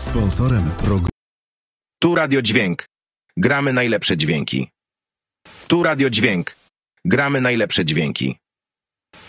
Sponsorem programu. Tu Radio Dźwięk. Gramy najlepsze dźwięki. Tu Radio Dźwięk. Gramy najlepsze dźwięki.